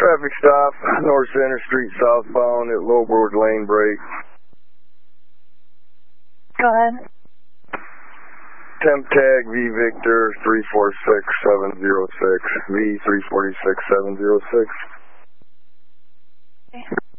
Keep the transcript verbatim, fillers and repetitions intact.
Traffic stop, North Center Street southbound at Lowboard Lane break. Go ahead. Temp tag V Victor three four six seven zero six, V three four six seven zero six. Okay.